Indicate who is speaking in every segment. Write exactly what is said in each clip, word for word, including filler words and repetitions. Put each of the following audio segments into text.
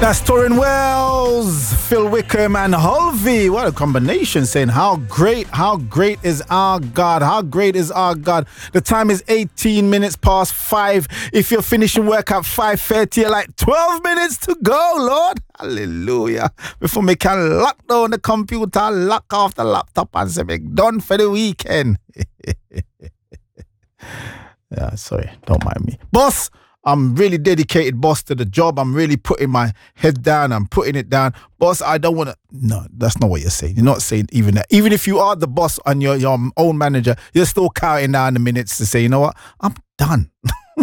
Speaker 1: That's Torrin Wells, Phil Wickham and Hulvey. What a combination, saying how great, how great is our God. How great is our God. The time is eighteen minutes past five. If you're finishing work at five thirty, you're like twelve minutes to go, Lord. Hallelujah. Before me can lock down the computer, lock off the laptop and say, make done for the weekend. Yeah, sorry, don't mind me. Boss, I'm really dedicated, boss, to the job. I'm really putting my head down. I'm putting it down. Boss, I don't want to... No, that's not what you're saying. You're not saying even that. Even if you are the boss and you're your own manager, you're still counting down the minutes to say, you know what? I'm done.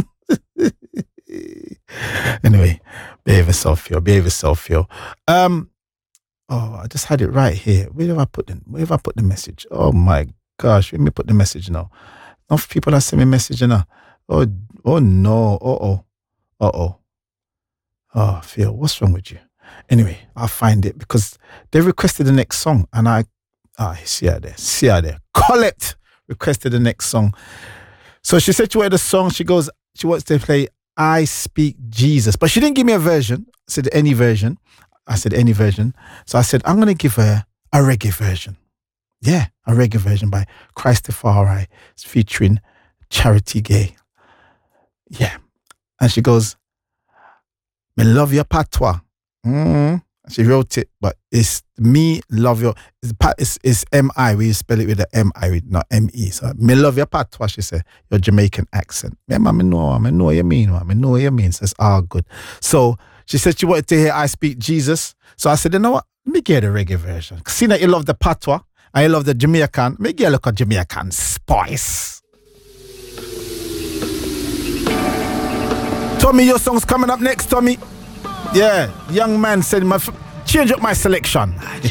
Speaker 1: Anyway, behave yourself, yo. Behave yourself, yo. Um, oh, I just had it right here. Where have I put the, where have I put the message? Oh, my gosh. Let me put the message now. Enough people that send me message now. Oh, oh no. Uh-oh. Uh-oh. Oh, Phil, what's wrong with you? Anyway, I'll find it because they requested the next song and I, ah, see her there, see her there. Colette requested the next song. So she said she wanted a song. She goes, she wants to play I Speak Jesus, but she didn't give me a version. I said any version. I said any version. So I said, I'm going to give her a reggae version. Yeah, a reggae version by Christafari. It's featuring Charity Gay. Yeah. And she goes, me love your patois. Mm. She wrote it, but it's me love your, it's, it's, it's M I, we spell it with the M I, not M E. So, me love your patois, she said, your Jamaican accent. Yeah, man, I know, I know what you mean, man. I know what you mean. So it's all good. So she said she wanted to hear I Speak Jesus. So I said, you know what? Let me get a reggae version. Seeing that you love the patois and you love the Jamaican, let me get a look at Jamaican spice. Tommy, your song's coming up next, Tommy. Yeah, young man said, my f- change up my selection.